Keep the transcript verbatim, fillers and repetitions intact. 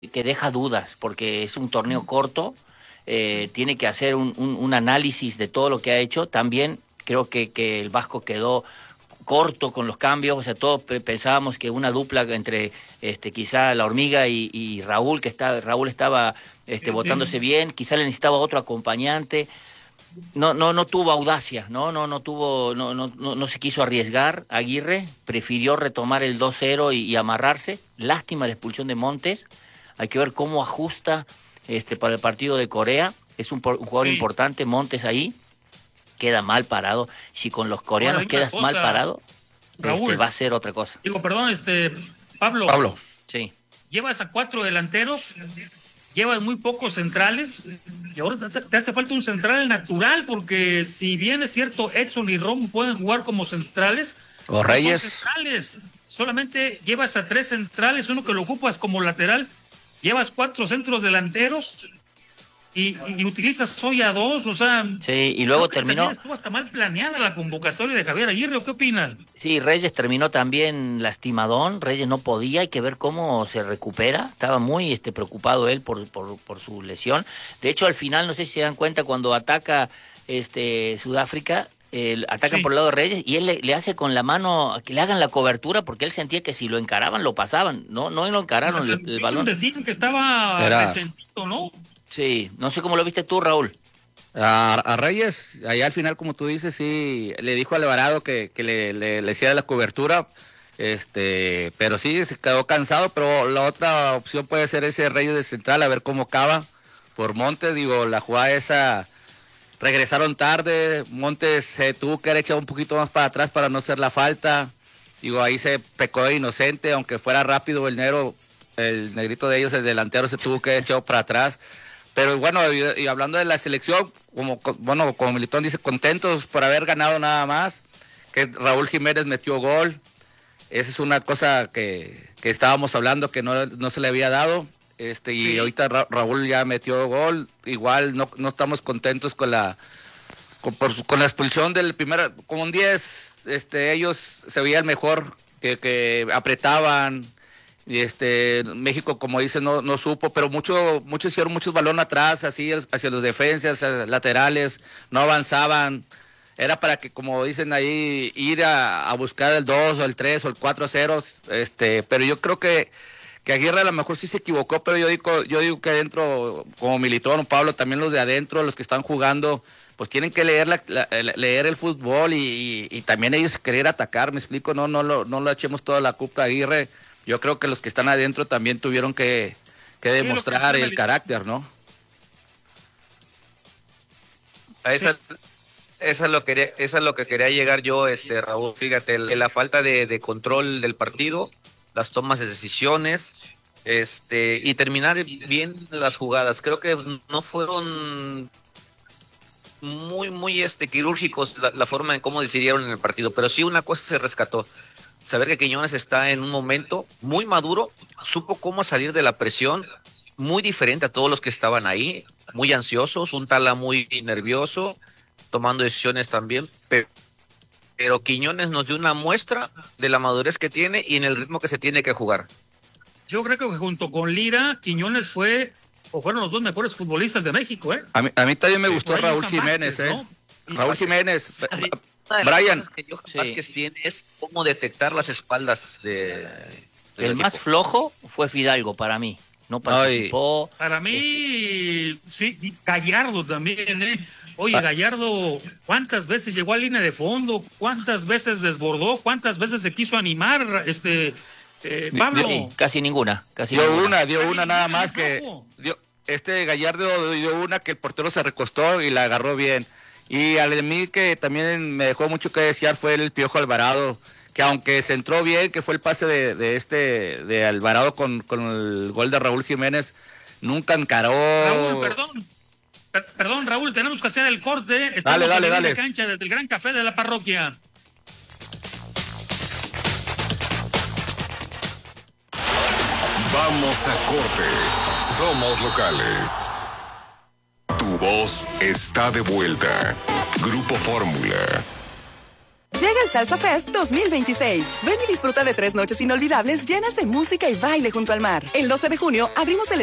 que deja dudas, porque es un torneo corto, eh, tiene que hacer un, un, un análisis de todo lo que ha hecho. También creo que, que el Vasco quedó corto con los cambios, o sea, todos pensábamos que una dupla entre este quizá la Hormiga y, y Raúl, que está, Raúl estaba este, botándose bien, quizá le necesitaba otro acompañante. No, no, no tuvo audacia, no, no, no tuvo, no, no, no, no se quiso arriesgar. Aguirre prefirió retomar el dos cero y, y amarrarse. Lástima la expulsión de Montes. Hay que ver cómo ajusta este para el partido de Corea. Es un, un jugador sí. importante, Montes ahí. Queda mal parado. Si con los coreanos Ahora, quedas cosa, mal parado, Raúl, este, va a ser otra cosa. Digo, perdón, este, Pablo. Pablo, sí. Llevas a cuatro delanteros, llevas muy pocos centrales, y ahora te hace falta un central natural, porque si bien es cierto, Edson y Rom pueden jugar como centrales, o Reyes. No son centrales. Solamente llevas a tres centrales, uno que lo ocupas como lateral, llevas cuatro centros delanteros y, y utilizas hoy a dos, o sea... Sí, y luego terminó... Estuvo hasta mal planeada la convocatoria de Javier Aguirre, ¿qué opinas? Sí, Reyes terminó también lastimadón, Reyes no podía, hay que ver cómo se recupera, estaba muy este, preocupado él por, por, por su lesión. De hecho, al final, no sé si se dan cuenta, cuando ataca este Sudáfrica, eh, atacan sí. por el lado de Reyes y él le, le hace con la mano que le hagan la cobertura, porque él sentía que si lo encaraban, lo pasaban, no no lo encararon el, el balón. Decían que estaba Era... resentido, ¿no? Sí, no sé cómo lo viste tú, Raúl. A, a Reyes, allá al final, como tú dices, sí, le dijo a Alvarado que, que le, le, le hiciera la cobertura, este, pero sí, se quedó cansado, pero la otra opción puede ser ese Reyes de central, a ver cómo acaba por Montes. Digo, la jugada esa, regresaron tarde, Montes se tuvo que haber echado un poquito más para atrás para no hacer la falta, digo, ahí se pecó de inocente, aunque fuera rápido el negro, el negrito de ellos, el delantero, se tuvo que haber echado para atrás. Pero bueno, y, y hablando de la selección, como bueno, como Militón dice, contentos por haber ganado nada más, que Raúl Jiménez metió gol, esa es una cosa que, que estábamos hablando que no, no se le había dado, este y sí. ahorita Ra Raúl ya metió gol, igual no, no estamos contentos con la con, por, con la expulsión del primer, con un diez, este, ellos se veían mejor, que, que apretaban. Y este México, como dice, no, no supo, pero mucho, muchos hicieron muchos balones atrás, así hacia los defensas, hacia laterales, no avanzaban. Era para que, como dicen ahí, ir a, a buscar el dos o el tres o el cuatro cero, este, pero yo creo que, que Aguirre a lo mejor sí se equivocó, pero yo digo, yo digo que adentro, como Militón, Pablo, también los de adentro, los que están jugando, pues tienen que leer la, la, leer el fútbol y, y, y también ellos querer atacar, me explico, no, no lo, no lo echemos toda la culpa a Aguirre. Yo creo que los que están adentro también tuvieron que, que demostrar el carácter, ¿no? A esa, esa, es lo que, esa es lo que quería llegar yo, este Raúl. Fíjate, el, la falta de, de control del partido, las tomas de decisiones, este y terminar bien las jugadas. Creo que no fueron muy, muy este quirúrgicos la, la forma en cómo decidieron en el partido, pero sí una cosa se rescató. Saber que Quiñones está en un momento muy maduro, supo cómo salir de la presión, muy diferente a todos los que estaban ahí, muy ansiosos, un Tala muy nervioso, tomando decisiones también, pero, pero Quiñones nos dio una muestra de la madurez que tiene y en el ritmo que se tiene que jugar. Yo creo que junto con Lira, Quiñones fue, o fueron los dos mejores futbolistas de México, ¿eh? A mí, a mí también me sí, gustó Raúl Jiménez, Vázquez, ¿eh? ¿no? Raúl Jiménez... Brian, que Johan sí. Vázquez tiene es cómo detectar las espaldas de, de el más flojo fue Fidalgo para mí, no participó. Ay. Para mí sí, Gallardo también, ¿eh? Oye, ah. Gallardo, ¿cuántas veces llegó a línea de fondo? ¿Cuántas veces desbordó? ¿Cuántas veces se quiso animar? Este eh, Pablo, sí, casi ninguna, casi dio ninguna. una, dio casi una nada más que dio, este Gallardo dio una que el portero se recostó y la agarró bien. Y a mí que también me dejó mucho que desear fue el Piojo Alvarado, que aunque se entró bien, que fue el pase de, de este de Alvarado con, con el gol de Raúl Jiménez, nunca encaró. Raúl, perdón, per, perdón Raúl, tenemos que hacer el corte, estamos dale, dale, en dale. la cancha desde el Gran Café de la parroquia. Vamos a corte, somos locales. Tu voz está de vuelta. Grupo Fórmula. Llega el Salsa Fest dos mil veintiséis. Ven y disfruta de tres noches inolvidables llenas de música y baile junto al mar. El doce de junio abrimos el